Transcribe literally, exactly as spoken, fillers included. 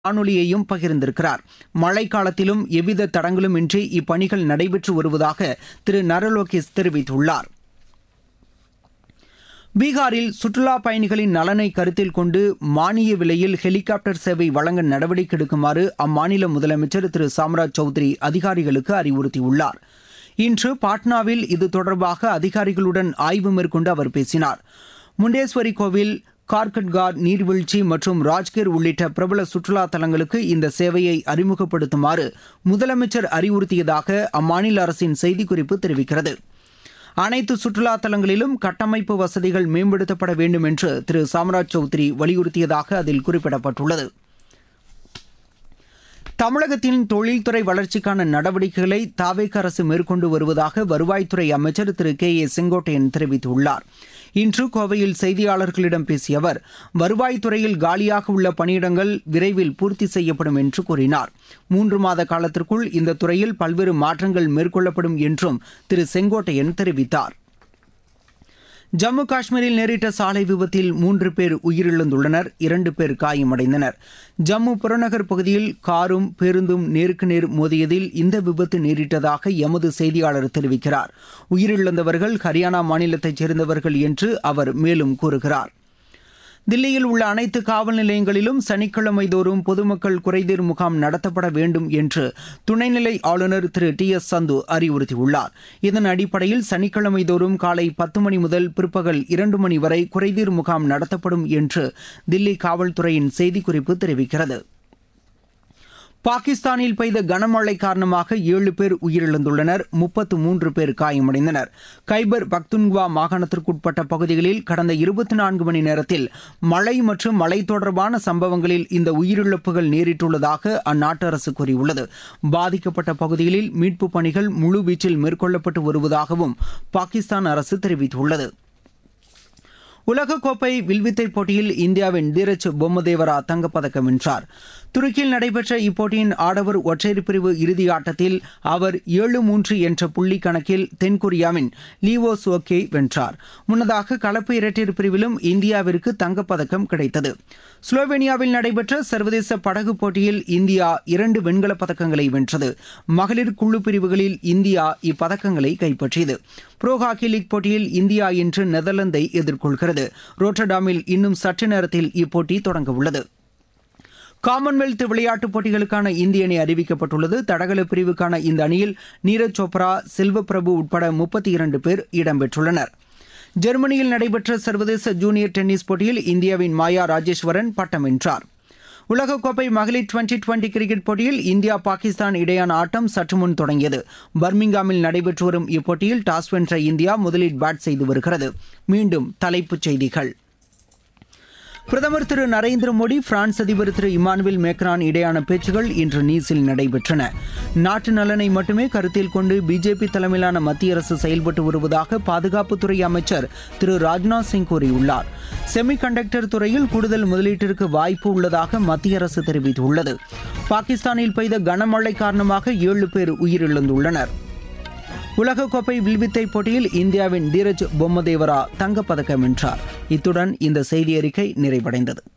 காணொலியையும் பகிர்ந்திருக்கிறார். மழைக்காலத்திலும் எவ்வித தடங்களும் இன்றி இப்பணிகள் நடைபெற்று வருவதாக திரு நரலோகேஷ் தெரிவித்துள்ளார். பீகாரில் சுற்றுலா பயணிகளின் நலனை கருத்தில் கொண்டு மானிய விலையில் ஹெலிகாப்டர் சேவை வழங்க நடவடிக்கை எடுக்குமாறு அம்மாநில முதலமைச்சர் திரு சாம்ராஜ் சௌத்ரி அதிகாரிகளுக்கு அறிவுறுத்தியுள்ளார். இன்று பாட்னாவில் இது தொடர்பாக அதிகாரிகளுடன் ஆய்வு மேற்கொண்டு அவர் பேசினார். முண்டேஸ்வரி கோவில், கார்கட்கார் நீர்வீழ்ச்சி மற்றும் ராஜ்கிர் உள்ளிட்ட பிரபல சுற்றுலா தலங்களுக்கு இந்த சேவையை அறிமுகப்படுத்துமாறு முதலமைச்சர் அறிவுறுத்தியதாக அம்மாநில அரசின் செய்திக்குறிப்பு தெரிவிக்கிறது. அனைத்து சுற்றுலா தலங்களிலும் கட்டமைப்பு வசதிகள் மேம்படுத்தப்பட வேண்டும் என்று திரு சாம்ராஜ் சௌத்ரி வலியுறுத்தியதாக அதில் குறிப்பிடப்பட்டுள்ளது. தமிழகத்தின் தொழில்துறை வளர்ச்சிக்கான நடவடிக்கைகளை தாவேக அரசு மேற்கொண்டு வருவதாக வருவாய்த்துறை அமைச்சர் திரு கே ஏ செங்கோட்டையன் தெரிவித்துள்ளார். இன்று கோவையில் செய்தியாளர்களிடம் பேசிய அவர், வருவாய்த்துறையில் காலியாக உள்ள பணியிடங்கள் விரைவில் பூர்த்தி செய்யப்படும் என்று கூறினார். மூன்று மாத காலத்திற்குள் இந்த துறையில் பல்வேறு மாற்றங்கள் மேற்கொள்ளப்படும் என்றும் திரு செங்கோட்டையன் தெரிவித்தார். ஜம்மு காஷ்மீரில் நேரிட்ட சாலை விபத்தில் மூன்று பேர் உயிரிழந்துள்ளனர், இரண்டு பேர் காயமடைந்தனர். ஜம்மு புறநகர் பகுதியில் காரும் பேருந்தும் நேருக்கு நேர் மோதியதில் இந்த விபத்து நேரிட்டதாக எமது செய்தியாளர் தெரிவிக்கிறார். உயிரிழந்தவர்கள் ஹரியானா மாநிலத்தைச் சேர்ந்தவர்கள் என்று அவர் மேலும் கூறுகிறார். தில்லியில் உள்ள அனைத்து காவல் நிலையங்களிலும் சனிக்கிழமை தோறும் பொதுமக்கள் குறைதீர் முகாம் நடத்தப்பட வேண்டும் என்று துணைநிலை ஆளுநர் திரு டி எஸ் சந்து அறிவுறுத்தியுள்ளார். இதன் அடிப்படையில் சனிக்கிழமை தோறும் காலை பத்து மணி முதல் பிற்பகல் இரண்டு மணி வரை குறைதீர் முகாம் நடத்தப்படும் என்று தில்லி காவல்துறையின் செய்திக்குறிப்பு தெரிவிக்கிறது. பாகிஸ்தானில் பெய்த கனமழை காரணமாக ஏழு பேர் உயிரிழந்துள்ளனர், முப்பத்து மூன்று பேர் காயமடைந்தனர். கைபர் பக்துன்குவா மாகாணத்திற்குட்பட்ட பகுதிகளில் கடந்த இருபத்தி நான்கு மணி நேரத்தில் மழை மற்றும் மழை தொடர்பான சம்பவங்களில் இந்த உயிரிழப்புகள் நேரிட்டுள்ளதாக அந்நாட்டு அரசு கூறியுள்ளது. பாதிக்கப்பட்ட பகுதிகளில் மீட்புப் பணிகள் முழுவீச்சில் மேற்கொள்ளப்பட்டு வருவதாகவும் பாகிஸ்தான் அரசு தெரிவித்துள்ளது. உலகக்கோப்பை வில்வித்தை போட்டியில் இந்தியாவின் தீரஜ் பொம்மதேவரா தங்கப்பதக்கம் வென்றார். துருக்கியில் நடைபெற்ற இப்போட்டியின் ஆடவர் ஒற்றையர் பிரிவு இறுதி ஆட்டத்தில் அவர் ஏழு மூன்று என்ற புள்ளி கணக்கில் தென்கொரியாவின் லீவோ சோக்கே வென்றார். முன்னதாக கலப்பு இரட்டையர் பிரிவிலும் இந்தியாவிற்கு தங்கப்பதக்கம் கிடைத்தது. ஸ்லோவேனியாவில் நடைபெற்ற சர்வதேச படகு போட்டியில் இந்தியா இரண்டு வெண்கலப் பதக்கங்களை வென்றது. மகளிர் குழு பிரிவுகளில் இந்தியா இப்பதக்கங்களை கைப்பற்றியது. புரோ ஹாக்கி லீக் போட்டியில் இந்தியா இன்று நெதர்லாந்தை எதிர்கொள்கிறது. ரோட்டர்டாமில் இன்னும் சற்று நேரத்தில் இப்போட்டி தொடங்க உள்ளது. காமன்வெல்த் விளையாட்டுப் போட்டிகளுக்கான இந்திய அணி அறிவிக்கப்பட்டுள்ளது. தடகள பிரிவுக்கான இந்த அணியில் நீரஜ் சோப்ரா, செல்வ பிரபு உட்பட முப்பத்தி இரண்டு பேர் இடம்பெற்றுள்ளனர். ஜெர்மனியில் நடைபெற்ற சர்வதேச ஜூனியர் டென்னிஸ் போட்டியில் இந்தியாவின் மாயா ராஜேஸ்வரன் பட்டம் வென்றார். உலகக்கோப்பை மகளிர் டுவெண்டி டுவெண்டி கிரிக்கெட் போட்டியில் இந்தியா பாகிஸ்தான் இடையான ஆட்டம் சற்று முன் தொடங்கியது. பர்மிங்காமில் நடைபெற்று வரும் இப்போட்டியில் டாஸ் வென்ற இந்தியா முதலில் பேட் செய்து வருகிறது. மீண்டும் தலைப்புச் செய்திகள். பிரதமர் திரு நரேந்திர மோடி, பிரான்ஸ் அதிபர் திரு இமானுவேல் மேக்ரான் இடையான பேச்சுகள் இன்று நீஸில் நடைபெற்றன. நாட்டு நலனை மட்டுமே கருத்தில் கொண்டு பிஜேபி தலைமையிலான மத்திய அரசு செயல்பட்டு வருவதாக பாதுகாப்புத்துறை அமைச்சர் திரு ராஜ்நாத் சிங் கூறியுள்ளார். செமி கண்டக்டர் துறையில் கூடுதல் முதலீட்டிற்கு வாய்ப்பு உள்ளதாக மத்திய அரசு தெரிவித்துள்ளது. பாகிஸ்தானில் பெய்த கனமழை காரணமாக ஏழு பேர் உயிரிழந்துள்ளனர். உலகக்கோப்பை வில்வித்தை போட்டியில் இந்தியாவின் தீரஜ் பொம்மதேவரா தங்கப்பதக்கம் வென்றார். இத்துடன் இந்த செய்தி அறிக்கை நிறைவடைந்தது.